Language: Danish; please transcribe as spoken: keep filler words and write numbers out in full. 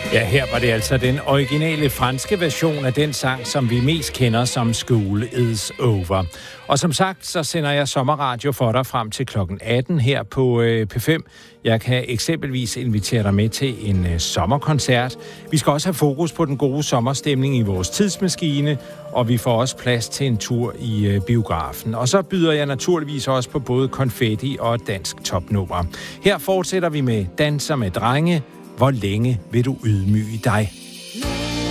Ja, her var det altså den originale franske version af den sang, som vi mest kender som School is Over. Og som sagt, så sender jeg sommerradio for dig frem til klokken atten her på øh, P fem. Jeg kan eksempelvis invitere dig med til en øh, sommerkoncert. Vi skal også have fokus på den gode sommerstemning i vores tidsmaskine, og vi får også plads til en tur i øh, biografen. Og så byder jeg naturligvis også på både konfetti og dansk topnummer. Her fortsætter vi med Danser med drenge. Hvor længe vil du ydmyge dig?